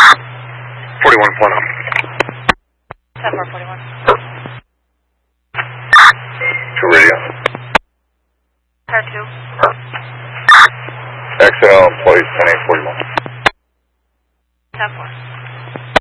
41 Plenum. 10-4-41. To radio. Car 2. XL employees 10-8-41. 10-4.